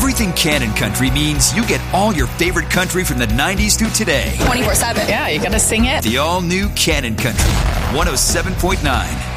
Everything Cannon Country means you get all your favorite country from the 90s through today. 24/7. Yeah, you gotta sing it. The all-new Cannon Country, 107.9